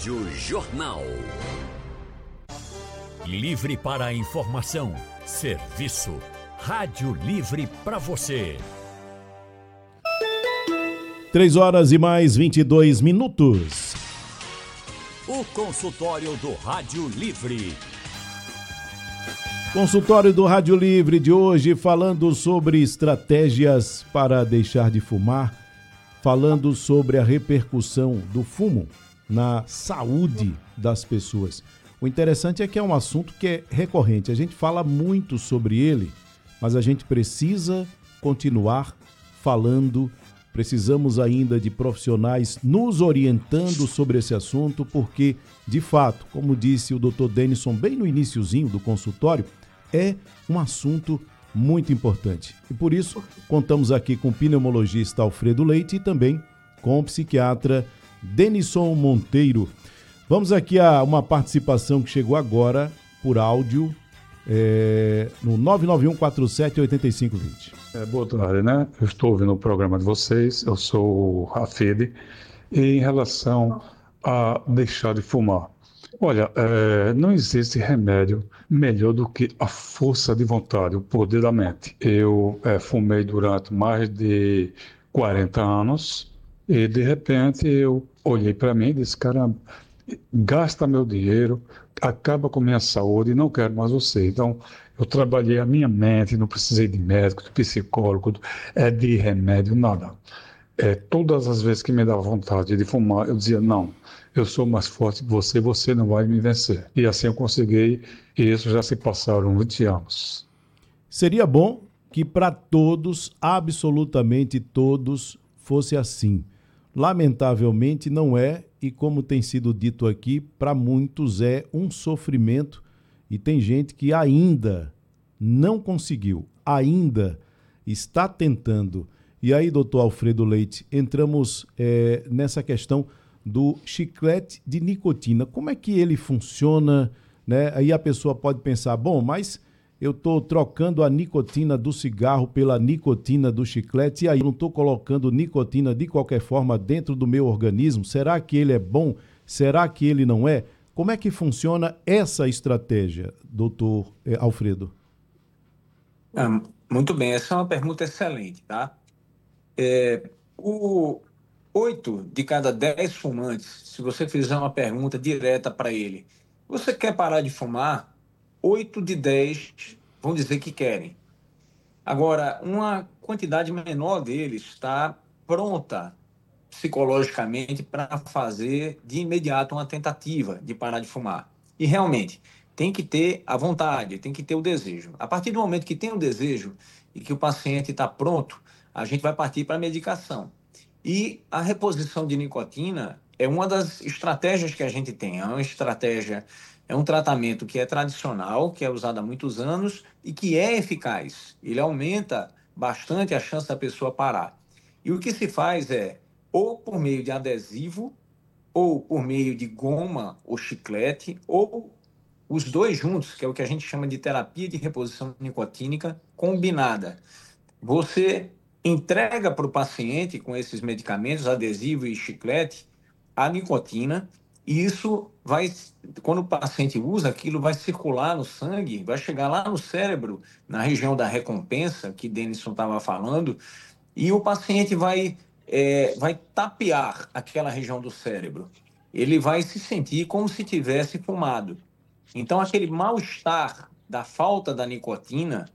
Rádio Jornal. Livre para a informação, serviço. Rádio Livre para você. 3h mais 22. O consultório do Rádio Livre. Consultório do Rádio Livre de hoje, falando sobre estratégias para deixar de fumar, falando sobre a repercussão do fumo na saúde das pessoas. O interessante é que é um assunto que é recorrente, a gente fala muito sobre ele, mas a gente precisa continuar falando. Precisamos ainda de profissionais nos orientando sobre esse assunto, porque, de fato, como disse o Dr. Denison bem no iniciozinho do consultório, é um assunto muito importante. E por isso, contamos aqui com o pneumologista Alfredo Leite e também com o psiquiatra Denison Monteiro. Vamos aqui a uma participação que chegou agora por áudio, no 991478520. Boa tarde, né? Eu estou ouvindo o programa de vocês, eu sou o Rafid, e em relação a deixar de fumar. Olha, não existe remédio melhor do que a força de vontade, o poder da mente. Eu fumei durante mais de 40 anos e, de repente, eu olhei para mim e disse, caramba, gasta meu dinheiro, acaba com minha saúde e não quero mais você. Então, eu trabalhei a minha mente, não precisei de médico, de psicólogo, de remédio, nada. Todas as vezes que me dava vontade de fumar, eu dizia, não, eu sou mais forte que você, você não vai me vencer. E assim eu consegui, e isso já se passaram 20 anos. Seria bom que para todos, absolutamente todos, fosse assim. Lamentavelmente não é, e como tem sido dito aqui, para muitos é um sofrimento, e tem gente que ainda não conseguiu, ainda está tentando. E aí, doutor Alfredo Leite, entramos nessa questão do chiclete de nicotina. Como é que ele funciona, né? Aí a pessoa pode pensar, bom, mas eu estou trocando a nicotina do cigarro pela nicotina do chiclete e aí eu não estou colocando nicotina de qualquer forma dentro do meu organismo. Será que ele é bom? Será que ele não é? Como é que funciona essa estratégia, doutor Alfredo? Muito bem, essa é uma pergunta excelente, tá? 8 de cada 10 fumantes, se você fizer uma pergunta direta para ele, você quer parar de fumar? 8 de 10 vão dizer que querem. Agora, uma quantidade menor deles está pronta psicologicamente para fazer de imediato uma tentativa de parar de fumar. E realmente, tem que ter a vontade, tem que ter o desejo. A partir do momento que tem o desejo e que o paciente está pronto, a gente vai partir para a medicação. E a reposição de nicotina é uma das estratégias que a gente tem. É uma estratégia, é um tratamento que é tradicional, que é usado há muitos anos e que é eficaz. Ele aumenta bastante a chance da pessoa parar. E o que se faz é, ou por meio de adesivo, ou por meio de goma ou chiclete, ou os dois juntos, que é o que a gente chama de terapia de reposição nicotínica combinada. Você entrega para o paciente, com esses medicamentos, adesivo e chiclete, a nicotina, e isso vai, quando o paciente usa, aquilo vai circular no sangue, vai chegar lá no cérebro, na região da recompensa, que Denison estava falando, e o paciente vai tapear aquela região do cérebro. Ele vai se sentir como se tivesse fumado. Então, aquele mal-estar da falta da nicotina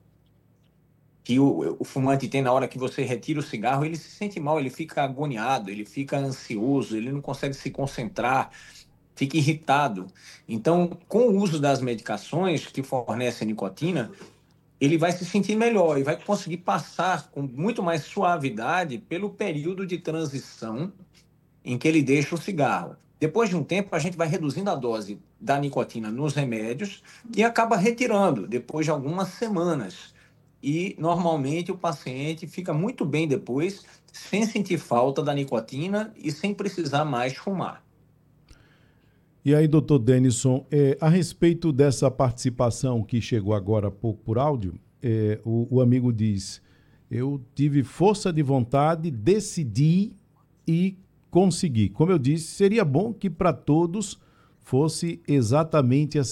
que o fumante tem na hora que você retira o cigarro, ele se sente mal, ele fica agoniado, ele fica ansioso, ele não consegue se concentrar, fica irritado. Então, com o uso das medicações que fornecem nicotina, ele vai se sentir melhor e vai conseguir passar com muito mais suavidade pelo período de transição em que ele deixa o cigarro. Depois de um tempo, a gente vai reduzindo a dose da nicotina nos remédios e acaba retirando depois de algumas semanas. E, normalmente, o paciente fica muito bem depois, sem sentir falta da nicotina e sem precisar mais fumar. E aí, doutor Denison, a respeito dessa participação que chegou agora há pouco por áudio, o amigo diz, eu tive força de vontade, decidi e conseguir. Como eu disse, seria bom que para todos fosse exatamente assim.